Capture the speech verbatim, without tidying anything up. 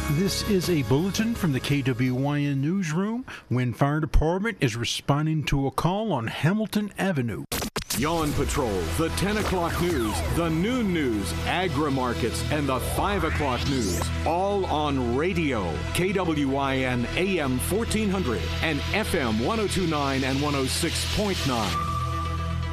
This is a bulletin from the K W Y N newsroom when Fire Department is responding to a call on Hamilton Avenue. Yawn Patrol, the ten o'clock news, the noon news, agri-markets, and the five o'clock news. All on radio. K W Y N A M fourteen hundred and F M one oh two point nine and one oh six point nine.